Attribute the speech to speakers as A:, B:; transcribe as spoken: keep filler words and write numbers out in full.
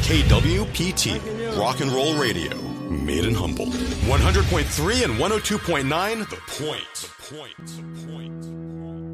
A: K W P T, Rock and Roll Radio, made in Humboldt. one hundred point three and one oh two point nine, The Point. The Point. The Point.